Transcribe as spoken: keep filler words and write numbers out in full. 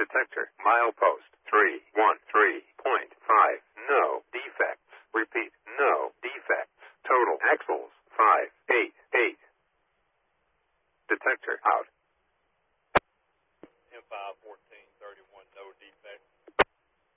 Detector. Milepost three one three point five. No defects. Repeat. No defects. Total axles five eight eight. Detector out. M five fourteen thirty-one, no defects.